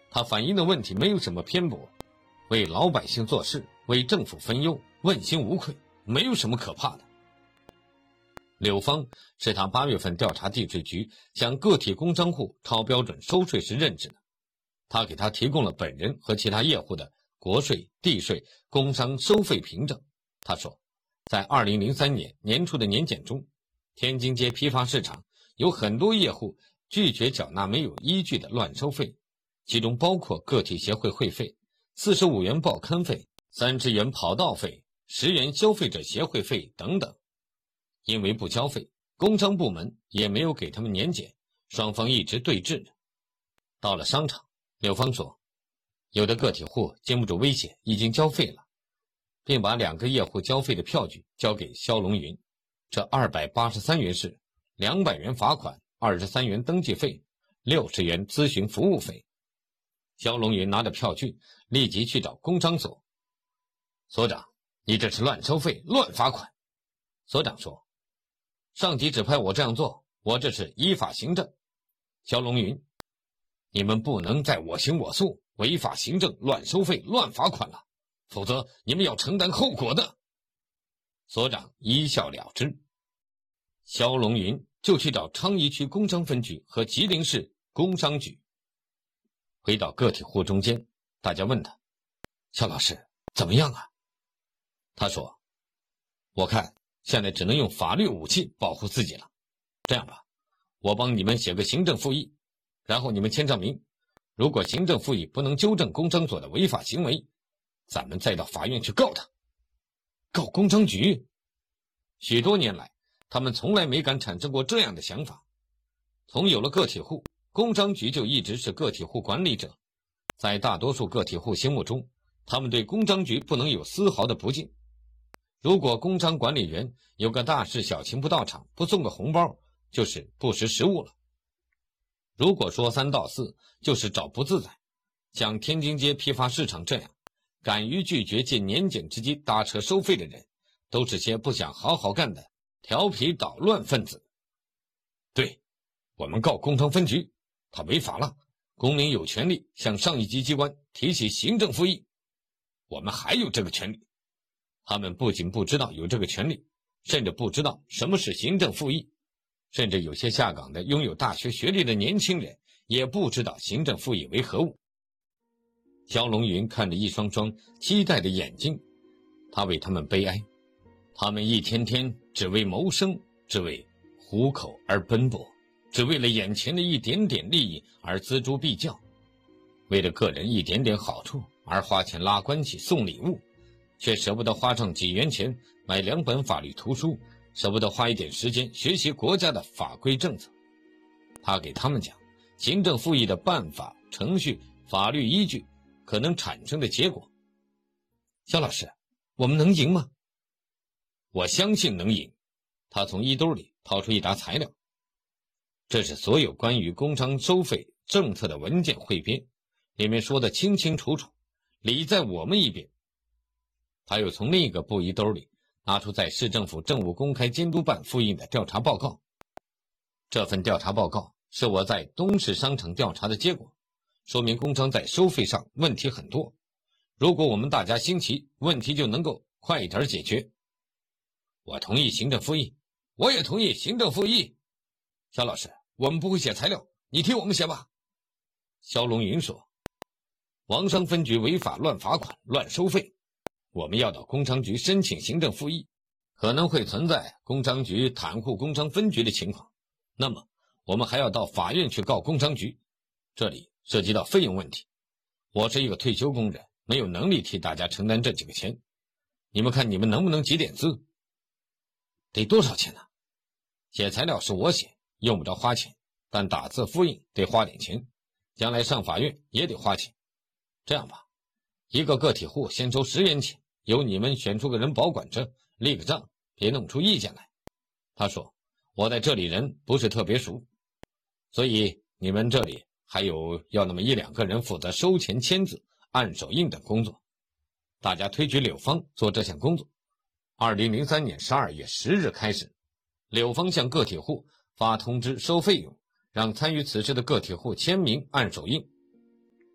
他反映的问题没有什么偏颇，为老百姓做事，为政府分忧，问心无愧，没有什么可怕的。柳芳是他8月份调查地税局向个体工商户超标准收税时认知的，他给他提供了本人和其他业户的国税、地税、工商收费凭证。他说，在2003年年初的年检中，天津街批发市场有很多业户拒绝缴纳没有依据的乱收费，其中包括个体协会会费、45元报刊费、30元跑道费、10元消费者协会费等等。因为不交费，工商部门也没有给他们年检，双方一直对峙着。到了商场，柳芳说，有的个体户经不住威胁，已经交费了，并把2个业户交费的票据交给肖龙云。这283元是200元罚款、23元登记费、60元咨询服务费。肖龙云拿着票据立即去找工商所，所长，你这是乱收费、乱罚款。所长说，上级指派我这样做，我这是依法行政。肖龙云，你们不能再我行我素、违法行政、乱收费、乱罚款了，否则你们要承担后果的。所长一笑了之。肖龙云就去找昌邑区工商分局和吉林市工商局。回到个体户中间，大家问他，肖老师怎么样啊？他说，我看现在只能用法律武器保护自己了。这样吧，我帮你们写个行政复议，然后你们签上名，如果行政复议不能纠正工商所的违法行为，咱们再到法院去告他。告工商局？许多年来他们从来没敢产生过这样的想法。从有了个体户，工商局就一直是个体户管理者，在大多数个体户心目中，他们对工商局不能有丝毫的不敬。如果工商管理员有个大事小情不到场，不送个红包，就是不识时务了。如果说三道四，就是找不自在。像天津街批发市场这样敢于拒绝借年检之机搭车收费的人，都是些不想好好干的调皮捣乱分子。对，我们告工商分局，他违法了，公民有权利向上一级机关提起行政复议。我们还有这个权利。他们不仅不知道有这个权利，甚至不知道什么是行政复议，甚至有些下岗的拥有大学学历的年轻人也不知道行政复议为何物。肖龙云看着一双双期待的眼睛，他为他们悲哀。他们一天天只为谋生，只为糊口而奔波，只为了眼前的一点点利益而锱铢必较，为了个人一点点好处而花钱拉关系送礼物，却舍不得花上几元钱买2本法律图书，舍不得花一点时间学习国家的法规政策。他给他们讲行政复议的办法、程序、法律依据，可能产生的结果。肖老师，我们能赢吗？我相信能赢。他从衣兜里掏出一沓材料，这是所有关于工商收费政策的文件汇编，里面说得清清楚楚，理在我们一边。他又从另一个布衣兜里拿出在市政府政务公开监督办复印的调查报告。这份调查报告是我在东市商场调查的结果，说明工商在收费上问题很多。如果我们大家兴起，问题就能够快一点解决。我同意行政复议。我也同意行政复议。肖老师，我们不会写材料，你替我们写吧。肖龙云说，王商分局违法乱罚款、乱收费，我们要到工商局申请行政复议，可能会存在工商局袒护工商分局的情况，那么我们还要到法院去告工商局，这里涉及到费用问题。我是一个退休工人，没有能力替大家承担这几个钱，你们看你们能不能集点资？得多少钱呢？写材料是我写，用不着花钱，但打字复印得花点钱，将来上法院也得花钱。这样吧，一个个体户先收10元钱，由你们选出个人保管着，立个账，别弄出意见来。他说，我在这里人不是特别熟，所以你们这里还有要那么1、2个人负责收钱、签字、按手印等工作。大家推举柳芳做这项工作。2003年12月10日开始，柳芳向个体户发通知收费用，让参与此事的个体户签名按手印。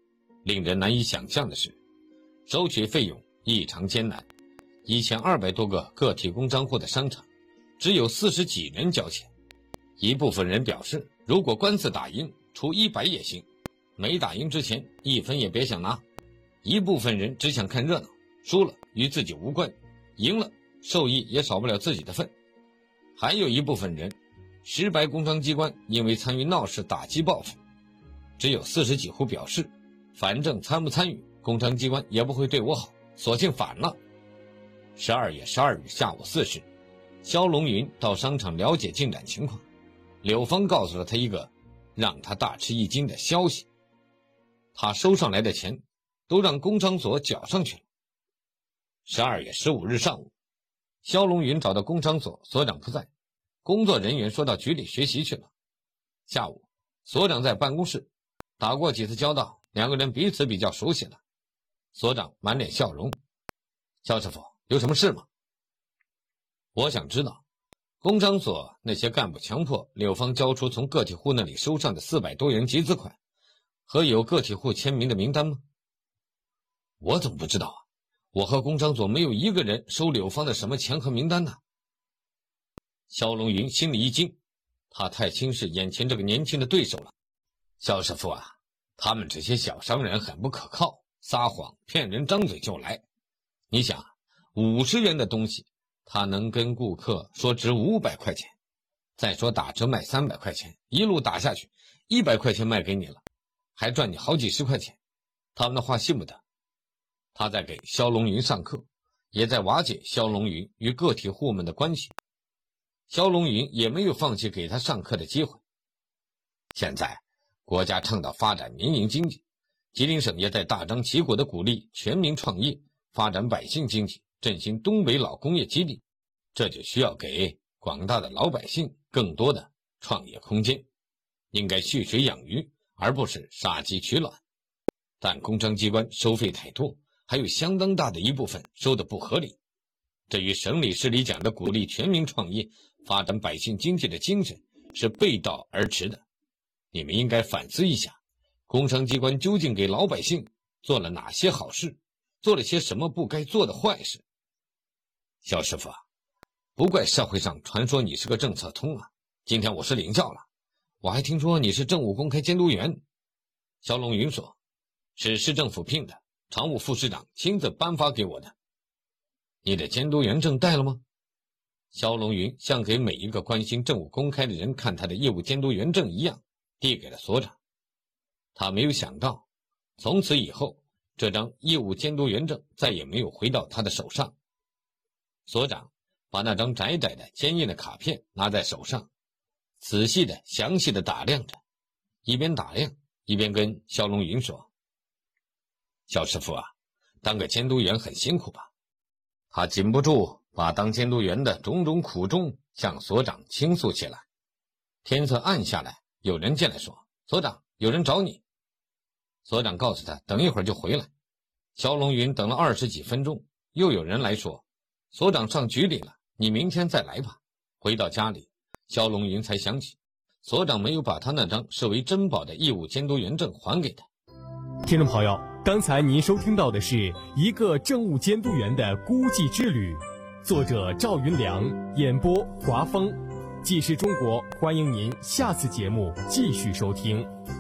令人难以想象的是，收取费用异常艰难，1200多个个体工商户的商场，只有40几人交钱。一部分人表示，如果官司打赢，出100也行，没打赢之前1分也别想拿。一部分人只想看热闹，输了与自己无关，赢了受益也少不了自己的份。还有一部分人，石白工商机关因为参与闹事打击报复，只有40几户表示，反正参不参与，工商机关也不会对我好，索性反了。12月12日下午4时，肖龙云到商场了解进展情况，柳芳告诉了他一个让他大吃一惊的消息，他收上来的钱都让工商所缴上去了。12月15日上午，肖龙云找到工商所，所长不在，工作人员说到局里学习去了。下午，所长在办公室打过几次交道，两个人彼此比较熟悉了。所长满脸笑容：肖师傅，有什么事吗？我想知道工商所那些干部强迫柳芳交出从个体户那里收上的400多元集资款和有个体户签名的名单吗？我怎么不知道啊？我和工商所没有一个人收柳芳的什么钱和名单呢。肖龙云心里一惊，他太轻视眼前这个年轻的对手了。肖师傅啊，他们这些小商人很不可靠，撒谎骗人，张嘴就来。你想，50元的东西他能跟顾客说值500块钱，再说打折卖300块钱，一路打下去100块钱卖给你了，还赚你好几十块钱，他们的话信不得。他在给肖龙云上课，也在瓦解肖龙云与个体户们的关系。肖龙云也没有放弃给他上课的机会。现在国家倡导发展民营经济，吉林省也在大张旗鼓地鼓励全民创业，发展百姓经济，振兴东北老工业基地，这就需要给广大的老百姓更多的创业空间，应该蓄水养鱼，而不是杀鸡取卵。但工商机关收费太多，还有相当大的一部分收得不合理，这与省里市里讲的鼓励全民创业、发展百姓经济的精神是背道而驰的。你们应该反思一下，工商机关究竟给老百姓做了哪些好事，做了些什么不该做的坏事。肖师傅啊，不怪社会上传说你是个政策通啊，今天我是领教了。我还听说你是政务公开监督员。肖龙云说，是市政府聘的，常务副市长亲自颁发给我的。你的监督员证带了吗？肖龙云像给每一个关心政务公开的人看他的业务监督员证一样，递给了所长。他没有想到，从此以后，这张业务监督员证再也没有回到他的手上。所长把那张窄窄的坚硬的卡片拿在手上，仔细的详细的打量着，一边打量一边跟肖龙云说，肖师傅啊，当个监督员很辛苦吧？他禁不住把当监督员的种种苦衷向所长倾诉起来。天色暗下来，有人进来说，所长，有人找你。所长告诉他等一会儿就回来。肖龙云等了20几分钟，又有人来说，所长上局里了，你明天再来吧。回到家里，肖龙云才想起所长没有把他那张视为珍宝的业务监督员证还给他。 听众朋友，刚才您收听到的是一个政务监督员的孤寂之旅，作者赵云良，演播华峰。既是中国，欢迎您下次节目继续收听。